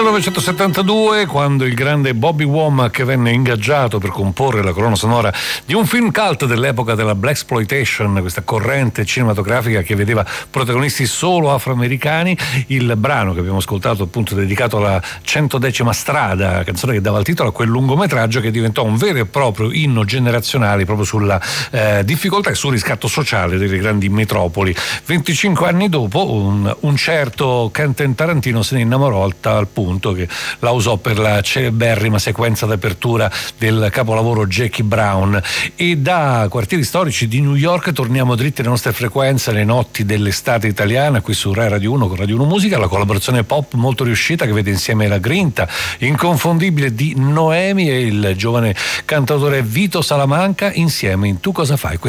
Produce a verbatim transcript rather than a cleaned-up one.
millenovecentosettantadue, quando il grande Bobby Womack venne ingaggiato per comporre la colonna sonora di un film cult dell'epoca della blaxploitation, questa corrente cinematografica che vedeva protagonisti solo afroamericani. Il brano che abbiamo ascoltato, appunto, dedicato alla centodecima strada, canzone che dava il titolo a quel lungometraggio che diventò un vero e proprio inno generazionale proprio sulla eh, difficoltà e sul riscatto sociale delle grandi metropoli. venticinque anni dopo, un, un certo Quentin Tarantino se ne innamorò al tal punto che la usò per la celeberrima sequenza d'apertura del capolavoro Jackie Brown. E da quartieri storici di New York torniamo dritti alle nostre frequenze, le notti dell'estate italiana, qui su Rai Radio uno con Radio uno Musica, la collaborazione pop molto riuscita che vede insieme la grinta inconfondibile di Noemi e il giovane cantautore Vito Salamanca insieme in Tu cosa fai?